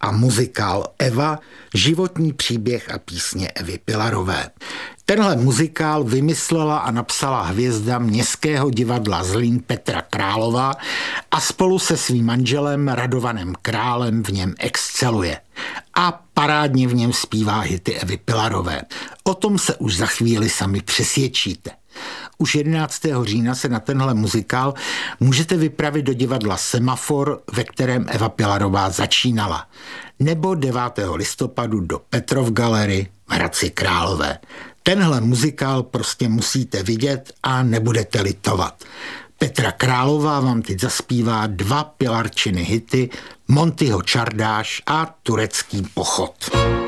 a muzikál Eva, životní příběh a písně Evy Pilarové. Tenhle muzikál vymyslela a napsala hvězda Městského divadla Zlín Petra Králová a spolu se svým manželem Radovanem Králem v něm exceluje. A parádně v něm zpívá hity Evy Pilarové. O tom se už za chvíli sami přesvědčíte. Už 11. října se na tenhle muzikál můžete vypravit do divadla Semafor, ve kterém Eva Pilarová začínala. Nebo 9. listopadu do Petrov Galery v Hradci Králové. Tenhle muzikál prostě musíte vidět a nebudete litovat. Petra Králová vám teď zaspívá 2 Pilarčiny hity, Montyho Čardáš a Turecký pochod.